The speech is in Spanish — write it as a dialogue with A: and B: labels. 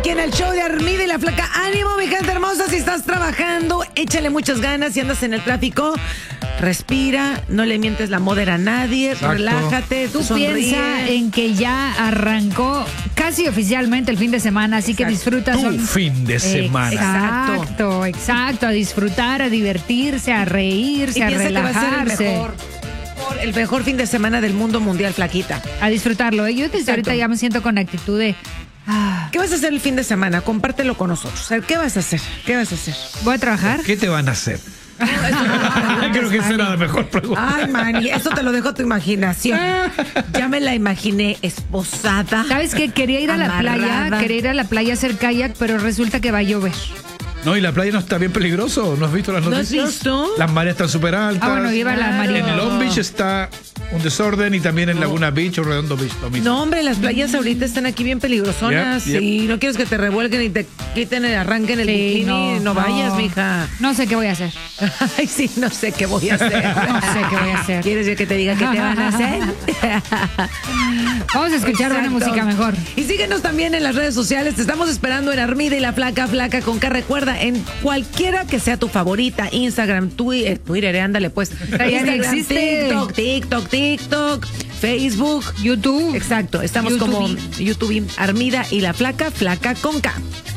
A: aquí en el show de Armida y la Flaca. Ánimo, mi gente hermosa, si estás trabajando, échale muchas ganas. Si andas en el tráfico, respira, no le mientes la modera a nadie. Exacto. Relájate,
B: tú
A: sonríe.
B: Piensa en que ya arrancó casi oficialmente el fin de semana, así que disfruta.
C: Tu fin de semana.
B: Exacto, a disfrutar, a divertirse, a reírse, a relajarse.
A: El mejor fin de semana del mundo mundial, Flaquita.
B: A disfrutarlo. Yo desde ahorita ya me siento con actitud de...
A: ¿Qué vas a hacer el fin de semana? Compártelo con nosotros. ¿Qué vas a hacer? ¿Qué vas a hacer?
B: Voy a trabajar.
C: ¿Qué te van a hacer? Creo que esa era la mejor pregunta.
A: Ay, Manny, eso te lo dejo a tu imaginación. Ya me la imaginé esposada.
B: ¿Sabes qué? Quería ir a la playa, a hacer kayak, pero resulta que va a llover.
C: No, y la playa no está bien peligroso. ¿No has visto las noticias?
A: ¿No has visto?
C: Las mareas están súper altas.
B: Bueno, lleva la marina.
C: En Long Beach está un desorden y también en Laguna Beach o Redondo Beach lo mismo.
A: No, hombre, las playas ahorita están aquí bien peligrosonas. Y no quieres que te revuelquen y te quiten el arranque en el bikini. No vayas, mija.
B: No sé qué voy a hacer.
A: Ay, sí, no sé qué voy a hacer.
B: No sé qué voy a hacer.
A: ¿Quieres que te diga qué te van a hacer?
B: Vamos a escuchar buena música mejor.
A: Y síguenos también en las redes sociales. Te estamos esperando en Armida y la Flaca, Flaca con K. Recuerda, en cualquiera que sea tu favorita, Instagram, Twitter, ándale pues. Instagram, TikTok, Facebook,
B: YouTube.
A: Exacto, estamos como YouTube, Armida y la Flaca, Flaca con K.